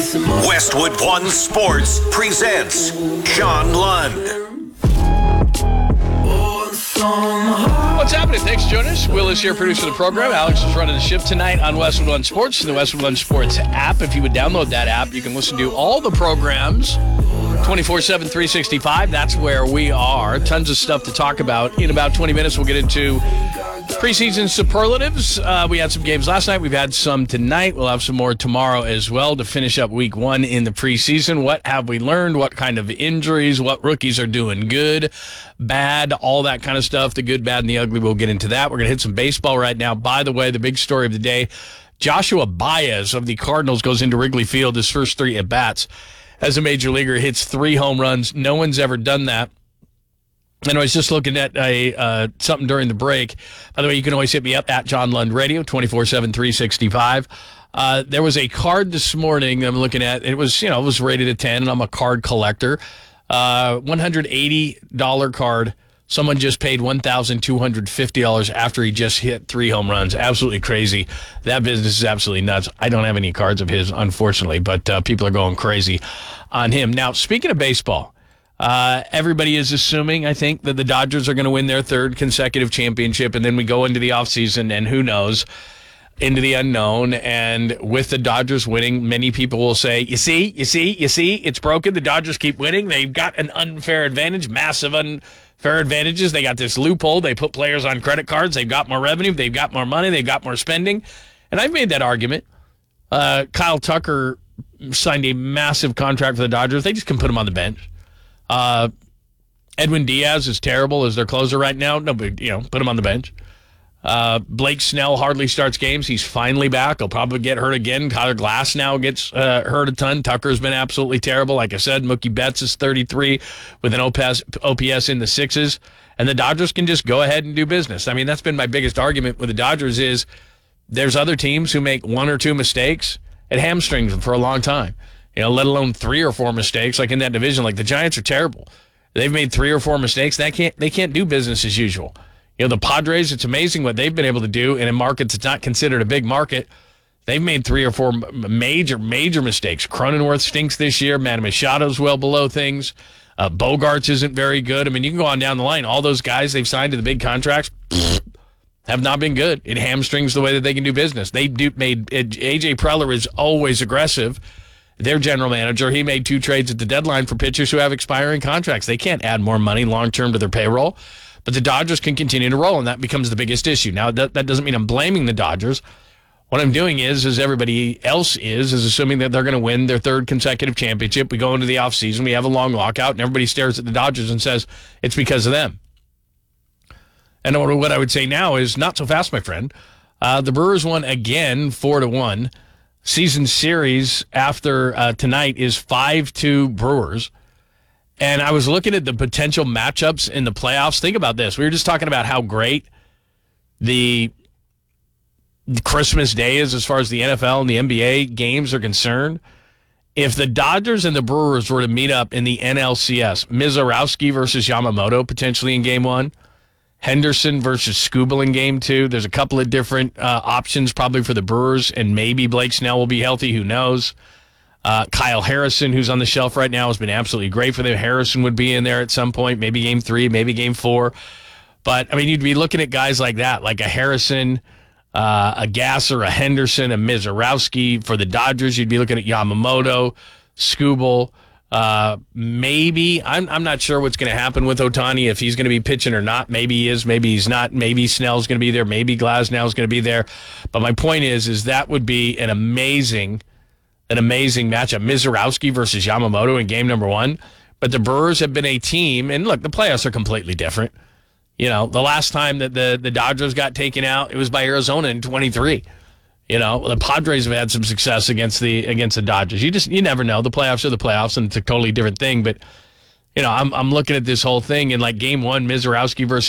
Westwood One Sports presents John Lund. What's happening? Thanks for joining us. Will is here, producer of the program. Alex is running the shift tonight on Westwood One Sports and the Westwood One Sports app. If you would download that app, you can listen to all the programs 24/7, 365. That's where we are. Tons of stuff to talk about. In about 20 minutes, we'll get into preseason superlatives. We had some games last night. We've had some tonight. We'll have some more tomorrow as well to finish up week one in the preseason. What have we learned? What kind of injuries? What rookies are doing good, bad, all that kind of stuff. The good, bad, and the ugly. We'll get into that. We're going to hit some baseball right now. By the way, the big story of the day, Joshua Baez of the Cardinals goes into Wrigley Field. His first three at-bats as a major leaguer, hits 3 home runs. No one's ever done that. And I was just looking at something during the break. By the way, you can always hit me up at John Lund Radio, 24/7, 365. There was a card this morning I'm looking at. It was rated a 10, and I'm a card collector. $180 card. Someone just paid $1,250 after he just hit 3 home runs. Absolutely crazy. That business is absolutely nuts. I don't have any cards of his, unfortunately, but people are going crazy on him. Now, speaking of baseball, everybody is assuming, I think, that the Dodgers are going to win their 3rd consecutive championship, and then we go into the offseason, and who knows, into the unknown. And with the Dodgers winning, many people will say, you see, it's broken. The Dodgers keep winning. They've got an unfair advantage, massive unfair advantages. They got this loophole. They put players on credit cards. They've got more revenue. They've got more money. They've got more spending. And I've made that argument. Kyle Tucker signed a massive contract for the Dodgers. They just can put him on the bench. Edwin Diaz is terrible as their closer right now. No, but put him on the bench. Blake Snell hardly starts games. He's finally back. He'll probably get hurt again. Tyler Glass now gets hurt a ton. Tucker's been absolutely terrible. Like I said, Mookie Betts is 33 with an OPS in the 6s. And the Dodgers can just go ahead and do business. I mean, that's been my biggest argument with the Dodgers is there's other teams who make 1 or 2 mistakes. It hamstrings them for a long time. Let alone 3 or 4 mistakes like in that division. Like the Giants are terrible. They've made 3 or 4 mistakes. They can't do business as usual. The Padres, it's amazing what they've been able to do in a market that's not considered a big market. They've made 3 or 4 major mistakes. Cronenworth stinks this year. Manny Machado's well below things. Bogarts isn't very good. I mean, you can go on down the line. All those guys they've signed to the big contracts have not been good. It hamstrings the way that they can do business. A.J. Preller is always aggressive. Their general manager, he made 2 trades at the deadline for pitchers who have expiring contracts. They can't add more money long-term to their payroll. But the Dodgers can continue to roll, and that becomes the biggest issue. Now, that doesn't mean I'm blaming the Dodgers. What I'm doing is everybody else is assuming that they're going to win their 3rd consecutive championship. We go into the offseason, we have a long lockout, and everybody stares at the Dodgers and says it's because of them. And what I would say now is not so fast, my friend. The Brewers won again 4-1. Season series after tonight is 5-2 Brewers. And I was looking at the potential matchups in the playoffs. Think about this. We were just talking about how great the Christmas Day is as far as the NFL and the NBA games are concerned. If the Dodgers and the Brewers were to meet up in the NLCS, Mizorowski versus Yamamoto potentially in Game 1, Henderson versus Skubal in Game 2. There's a couple of different options probably for the Brewers, and maybe Blake Snell will be healthy. Who knows? Kyle Harrison, who's on the shelf right now, has been absolutely great for them. Harrison would be in there at some point, maybe Game 3, maybe Game 4. But, I mean, you'd be looking at guys like that, like a Harrison, a Gasser, a Henderson, a Mizorowski. For the Dodgers, you'd be looking at Yamamoto, Skubal. Maybe, I'm not sure what's going to happen with Ohtani, if he's going to be pitching or not. Maybe he is, maybe he's not. Maybe Snell's going to be there. Maybe Glasnow's going to be there. But my point is that would be an amazing matchup. Mizorowski versus Yamamoto in Game number 1. But the Brewers have been a team, and look, the playoffs are completely different. The last time that the Dodgers got taken out, it was by Arizona in 23. The Padres have had some success against the Dodgers. You never know. The playoffs are the playoffs, and it's a totally different thing. But I'm looking at this whole thing, and like Game 1, Mizorowski versus